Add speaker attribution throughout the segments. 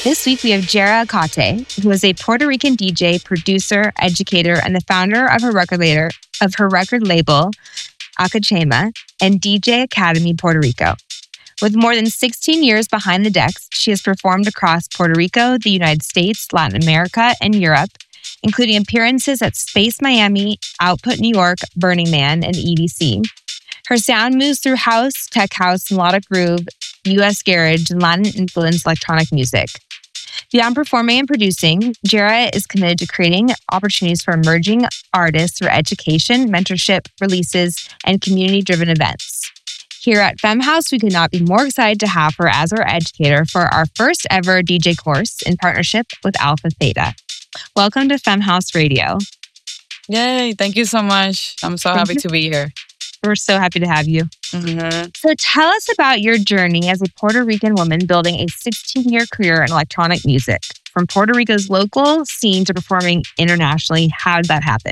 Speaker 1: This week we have Jera Acate, who is a Puerto Rican DJ, producer, educator, and the founder of her record label, Acachema, and DJ Academy Puerto Rico. With more than 16 years behind the decks, she has performed across Puerto Rico, the United States, Latin America, and Europe, including appearances at Space Miami, Output New York, Burning Man, and EDC. Her sound moves through house, tech house, melodic groove, US garage, and Latin-influenced electronic music. Beyond performing and producing, Jera is committed to creating opportunities for emerging artists through education, mentorship, releases, and community-driven events. Here at FemHouse, we could not be more excited to have her as our educator for our first ever DJ course in partnership with Alpha Theta. Welcome to FemHouse Radio.
Speaker 2: Yay, thank you so much. I'm so happy to be here.
Speaker 1: We're so happy to have you.
Speaker 2: Mm-hmm.
Speaker 1: So tell us about your journey as a Puerto Rican woman building a 16-year career in electronic music. From Puerto Rico's local scene to performing internationally, how did that happen?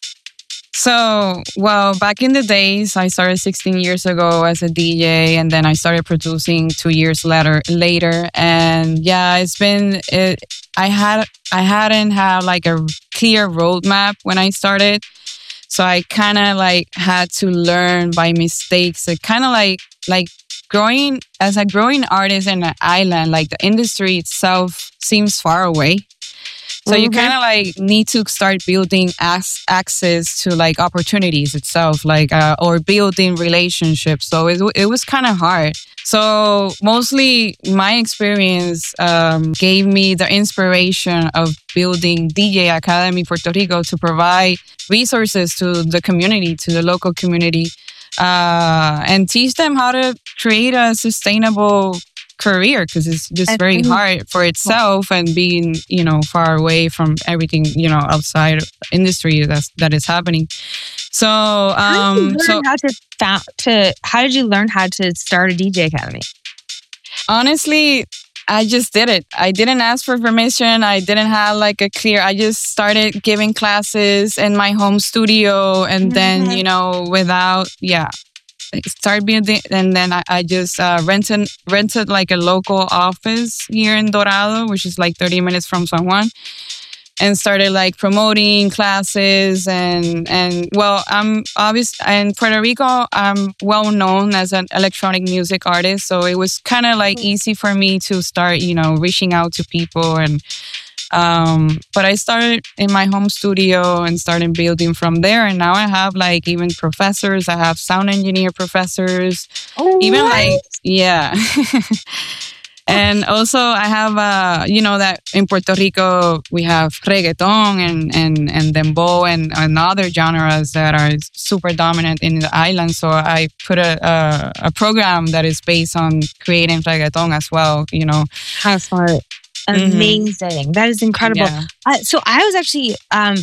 Speaker 2: So, well, back in the days, I started 16 years ago as a DJ, and then I started producing 2 years later. And yeah, I hadn't had like a clear roadmap when I started. So I kind of like had to learn by mistakes. It kind of like growing as a growing artist in an island, like the industry itself seems far away. So you kind of like need to start building access to like opportunities itself, like or building relationships. So it was kind of hard. So mostly my experience gave me the inspiration of building DJ Academy Puerto Rico to provide resources to the community, to the local community, and teach them how to create a sustainable career, because it's just very hard for itself, and being, far away from everything, outside industry that is happening. So,
Speaker 1: how did you learn how to start a DJ Academy?
Speaker 2: Honestly, I just did it. I didn't ask for permission. I didn't have like a clear, I just started giving classes in my home studio, and then, start building, and then I just rented like a local office here in Dorado, which is like 30 minutes from San Juan, and started like promoting classes. And well, I'm obviously in Puerto Rico, I'm well known as an electronic music artist, so it was kind of like easy for me to start, reaching out to people. And but I started in my home studio and started building from there. And now I have like even professors. I have sound engineer professors. Even like, yeah. And also I have, that in Puerto Rico, we have reggaeton and dembow and other genres that are super dominant in the island. So I put a program that is based on creating reggaeton as well,
Speaker 1: How smart. Amazing. That is incredible. Yeah. So I was actually,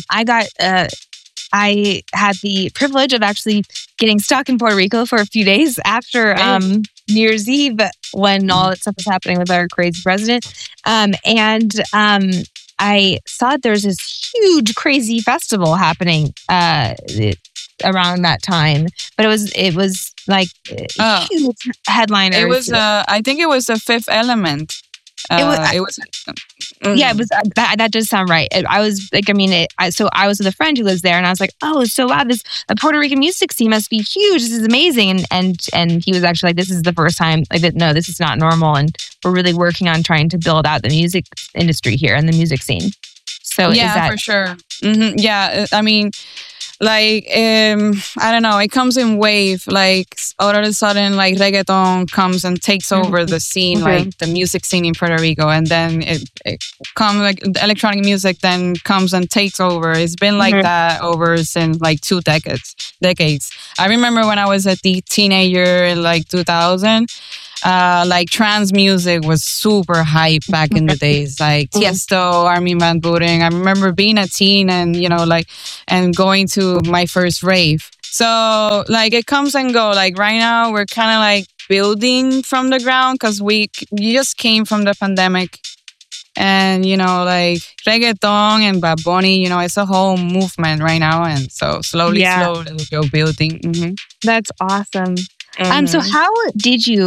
Speaker 1: I had the privilege of actually getting stuck in Puerto Rico for a few days after New Year's Eve, when all that stuff was happening with our crazy president. And I saw that there's this huge, crazy festival happening around that time, but it was like huge headliners.
Speaker 2: It was, I think it was the Fifth Element. It was
Speaker 1: yeah, it was that does sound right. I was like, so I was with a friend who lives there, and I was like, oh, so wow, a Puerto Rican music scene must be huge. This is amazing. And he was actually like, this is the first time. Like, no, this is not normal, and we're really working on trying to build out the music industry here and the music scene. So
Speaker 2: yeah, for sure. Mm-hmm. Yeah, like, I don't know, it comes in wave. Like, all of a sudden, like, reggaeton comes and takes over the scene, like the music scene in Puerto Rico. And then it comes, like, the electronic music then comes and takes over. It's been like that over since like 2 decades. I remember when I was a teenager in like 2000, like trance music was super hype back in the days, like Tiesto, Armin van Buuren. I remember being a teen and, and going to my first rave. So like it comes and go. Like right now we're kind of like building from the ground, because we just came from the pandemic. And, like reggaeton and Bad Bunny, it's a whole movement right now. And so slowly we'll go building.
Speaker 1: That's awesome. So how did you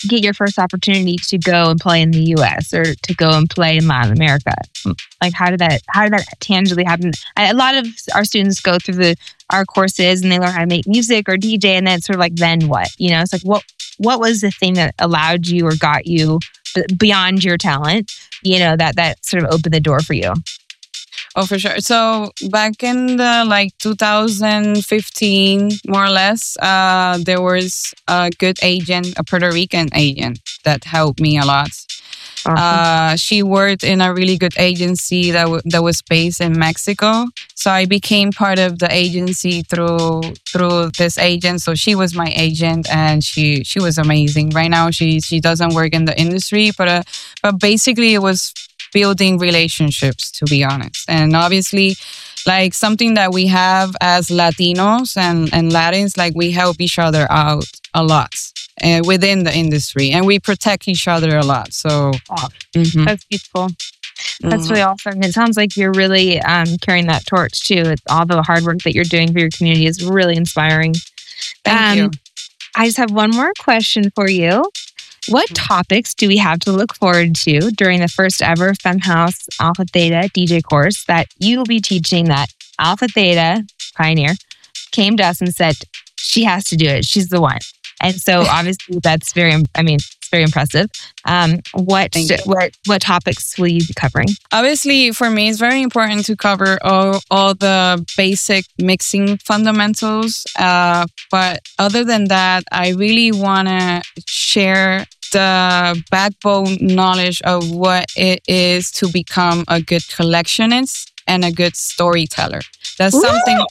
Speaker 1: get your first opportunity to go and play in the US or to go and play in Latin America? Like, how did that tangibly happen? A lot of our students go through our courses and they learn how to make music or DJ, and then it's sort of like, then what? It's like, what was the thing that allowed you or got you beyond your talent, that sort of opened the door for you?
Speaker 2: Oh, for sure. So back in the 2015, more or less, there was a good agent, a Puerto Rican agent that helped me a lot. Awesome. She worked in a really good agency that was based in Mexico. So I became part of the agency through this agent. So she was my agent, and she was amazing. Right now, she doesn't work in the industry, but basically it was building relationships, to be honest. And obviously, something that we have as Latinos and Latins, we help each other out a lot within the industry, and we protect each other a lot. So
Speaker 1: That's beautiful. That's really awesome. It sounds like you're really carrying that torch too. All the hard work that you're doing for your community is really inspiring.
Speaker 2: Thank you.
Speaker 1: I just have one more question for you. What topics do we have to look forward to during the first ever FemHouse Alpha Theta DJ course that you will be teaching, that Alpha Theta pioneer came to us and said, she has to do it. She's the one. And so obviously it's very impressive. What topics will you be covering?
Speaker 2: Obviously, for me, it's very important to cover all the basic mixing fundamentals. But other than that, I really want to share the backbone knowledge of what it is to become a good collectionist and a good storyteller. That's something.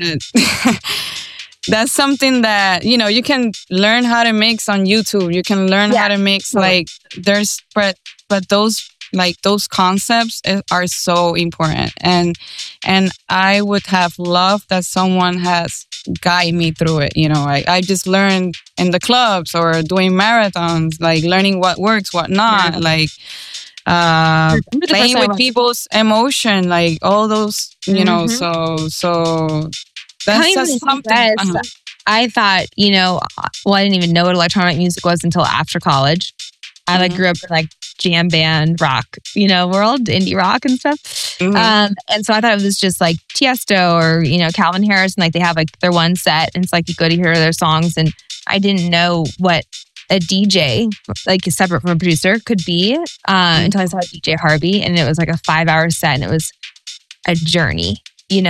Speaker 2: That's something that, you can learn how to mix on YouTube. You can learn how to mix, but those concepts are so important. And I would have loved that someone has guided me through it. I just learned in the clubs or doing marathons, learning what works, what not, playing with people's emotion, all those, so that's something.
Speaker 1: I thought, I didn't even know what electronic music was until after college. I grew up in jam band rock, world, indie rock and stuff. And so I thought it was just Tiesto or, Calvin Harris, and they have their one set, and it's you go to hear their songs. And I didn't know what a DJ, separate from a producer, could be until I saw DJ Harvey, and it was a 5-hour set, and it was a journey, and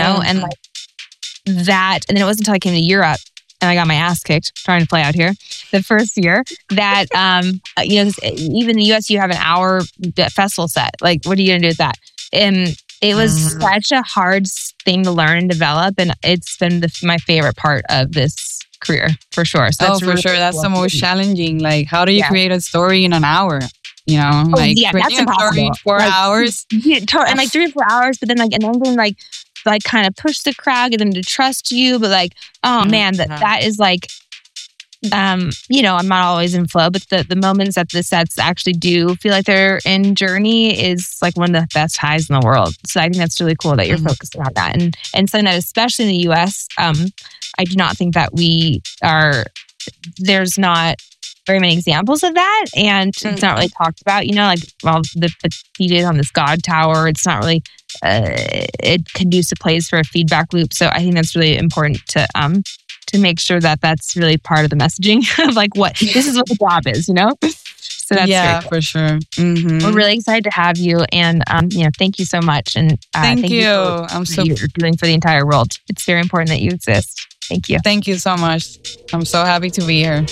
Speaker 1: that, and then it wasn't until I came to Europe and I got my ass kicked trying to play out here the first year that, even in the US, you have an hour festival set. What are you going to do with that? It was such a hard thing to learn and develop. And it's been my favorite part of this career, for sure. So
Speaker 2: that's for sure. That's the most challenging. How do you create a story in an hour?
Speaker 1: That's impossible.
Speaker 2: 4 hours.
Speaker 1: Yeah, and 3 or 4 hours, but then and then kind of push the crowd, get them to trust you. But man, that is I'm not always in flow, but the moments that the sets actually do feel like they're in journey is one of the best highs in the world. So I think that's really cool that you're focusing on that. And something that, especially in the US, I do not think that there's not very many examples of that. And it's not really talked about, the DJs on this God Tower, it's not really a conducive place for a feedback loop. So I think that's really important to make sure that that's really part of the messaging of this is what the job is, So that's
Speaker 2: cool. For sure. Mm-hmm.
Speaker 1: We're really excited to have you, and thank you so much. And
Speaker 2: thank you.
Speaker 1: You're doing for the entire world. It's very important that you exist. Thank you.
Speaker 2: Thank you so much. I'm so happy to be here.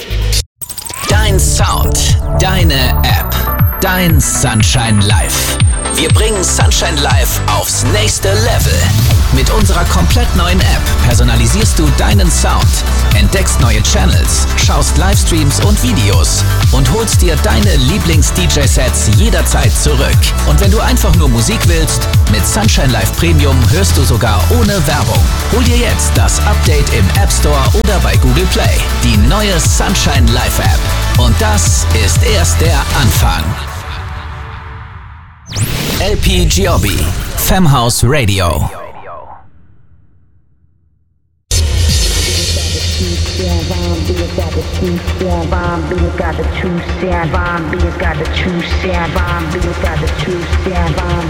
Speaker 3: Dein Sound, deine App, dein Sunshine Live. Wir bringen Sunshine Live aufs nächste Level. Mit unserer komplett neuen App personalisierst du deinen Sound, entdeckst neue Channels, schaust Livestreams und Videos und holst dir deine Lieblings-DJ-Sets jederzeit zurück. Und wenn du einfach nur Musik willst, mit Sunshine Live Premium hörst du sogar ohne Werbung. Hol dir jetzt das Update im App Store oder bei Google Play. Die neue Sunshine Live App. Und das ist erst der Anfang. LP Giobbi, FemHouse Radio.
Speaker 4: Yeah, Beers got the true sound. Bomb Beers got the true sound. Bomb Beers got the true sound. Bomb Beers got the true sound. Bomb